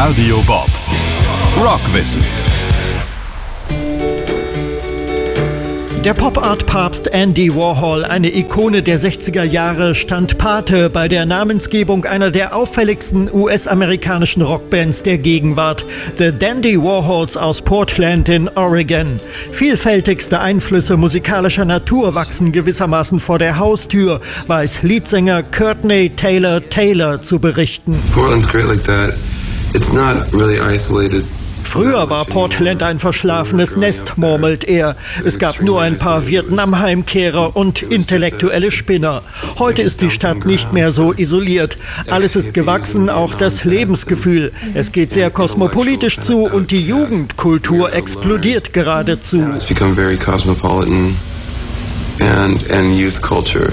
Radio Bob. Rockwissen. Der Pop-Art-Papst Andy Warhol, eine Ikone der 60er Jahre, stand Pate bei der Namensgebung einer der auffälligsten US-amerikanischen Rockbands der Gegenwart, The Dandy Warhols aus Portland in Oregon. Vielfältigste Einflüsse musikalischer Natur wachsen gewissermaßen vor der Haustür, weiß Leadsänger Courtney Taylor zu berichten. Portland's great like that. It's not really isolated. Früher war Portland ein verschlafenes Nest, murmelt er. Es gab nur ein paar Vietnam-Heimkehrer und intellektuelle Spinner. Heute ist die Stadt nicht mehr so isoliert. Alles ist gewachsen, auch das Lebensgefühl. Es geht sehr kosmopolitisch zu und die Jugendkultur explodiert geradezu. It's become very cosmopolitan and youth culture.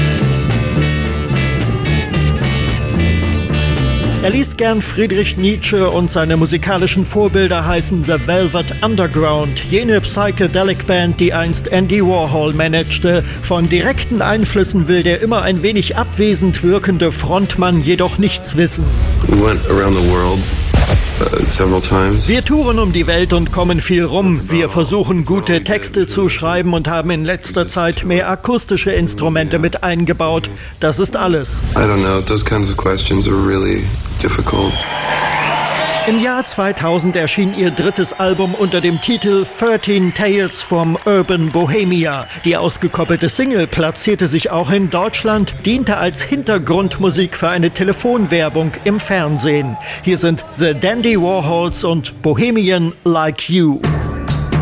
Er liest gern Friedrich Nietzsche und seine musikalischen Vorbilder heißen The Velvet Underground, jene Psychedelic Band, die einst Andy Warhol managte. Von direkten Einflüssen will der immer ein wenig abwesend wirkende Frontmann jedoch nichts wissen. We went around the world several times. Wir touren um die Welt und kommen viel rum. Wir versuchen gute Texte zu schreiben und haben in letzter Zeit mehr akustische Instrumente mit eingebaut. Das ist alles. I don't know, those kinds of questions are really difficult. Im Jahr 2000 erschien ihr drittes Album unter dem Titel 13 Tales from Urban Bohemia. Die ausgekoppelte Single platzierte sich auch in Deutschland, diente als Hintergrundmusik für eine Telefonwerbung im Fernsehen. Hier sind The Dandy Warhols und Bohemian Like You.